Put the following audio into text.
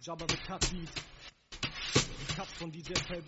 Jabba the Cat Beat. Die Cuts von DJ